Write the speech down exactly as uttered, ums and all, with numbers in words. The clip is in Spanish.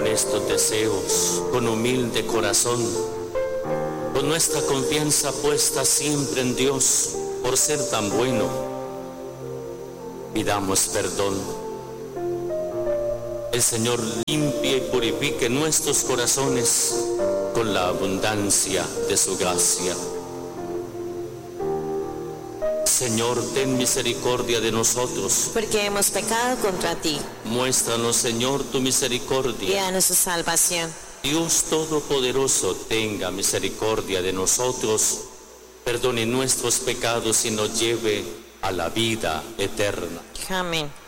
estos deseos con humilde corazón, con nuestra confianza puesta siempre en Dios por ser tan bueno. Pidamos perdón. El Señor limpie y purifique nuestros corazones con la abundancia de su gracia. Señor, ten misericordia de nosotros, porque hemos pecado contra ti. Muéstranos, Señor, tu misericordia. Y danos su salvación. Dios Todopoderoso, tenga misericordia de nosotros, perdone nuestros pecados y nos lleve a la vida eterna. Amén.